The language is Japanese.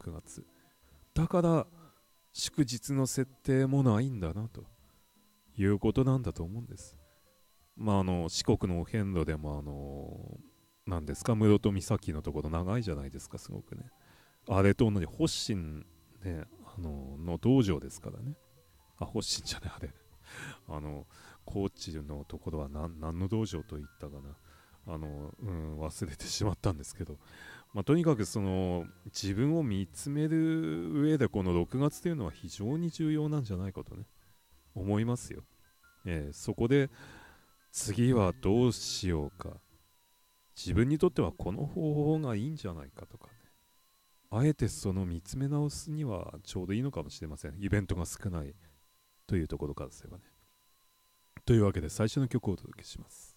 6月。だから祝日の設定もないんだなということなんだと思うんです。四国のお遍路でも何ですか、室戸岬のところ長いじゃないですか、すごくね。あれと同じ、発信ね、の道場ですからね。発信じゃない、あれ。高知のところは何の道場と言ったかな。忘れてしまったんですけど、とにかく自分を見つめる上でこの6月というのは非常に重要なんじゃないかとね、思いますよ。そこで次はどうしようか、自分にとってはこの方法がいいんじゃないかとかね、あえてその見つめ直すにはちょうどいいのかもしれません。イベントが少ないというところからすればね。というわけで最初の曲をお届けします。